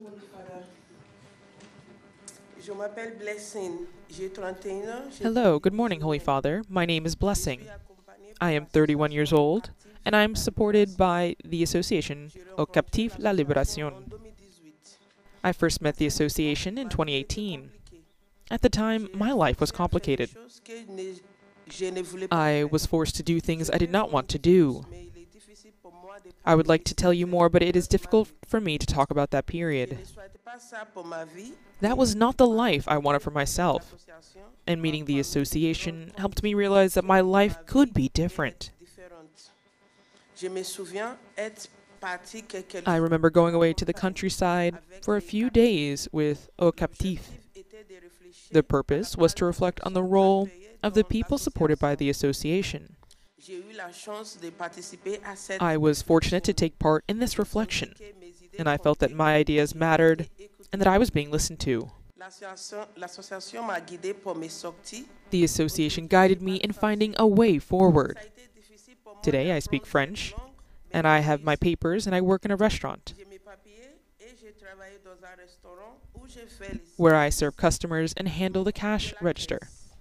Je m'appelle Blessing. J'ai 31 ans. Hello, good morning, Holy Father. My name is Blessing. I am 31 years old, and I am supported by the association Au Captif La Libération. I first met the association in 2018. At the time, my life was complicated. I was forced to do things I did not want to do. I would like to tell you more, but it is difficult for me to talk about that period. That was not the life I wanted for myself, and meeting the association helped me realize that my life could be different. I remember going away to the countryside for a few days with Au Captif. The purpose was to reflect on the role of the people supported by the association. I was fortunate to take part in this reflection, and I felt that my ideas mattered and that I was being listened to. The association guided me in finding a way forward. Today I speak French, and I have my papers, and I work in a restaurant where I serve customers and handle the cash register.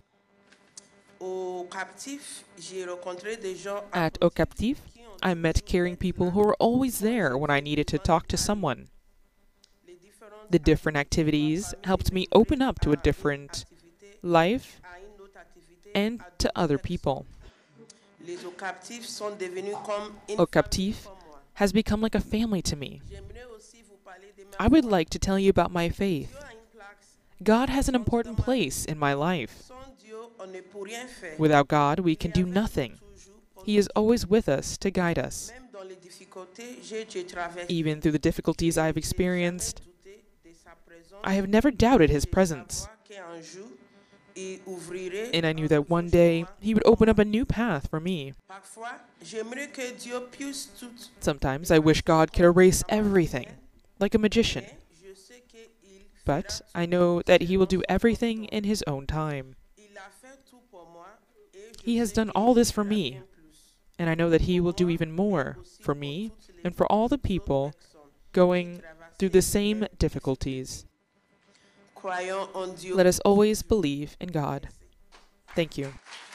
At Au Captif, I met caring people who were always there when I needed to talk to someone. The different activities helped me open up to a different life and to other people. Au Captif has become like a family to me. I would like to tell you about my faith. God has an important place in my life. Without God, we can do nothing. He is always with us to guide us. Even through the difficulties I have experienced, I have never doubted His presence. And I knew that one day He would open up a new path for me. Sometimes I wish God could erase everything, like a magician. But I know that He will do everything in His own time. He has done all this for me, and I know that He will do even more for me and for all the people going through the same difficulties. Let us always believe in God. Thank you.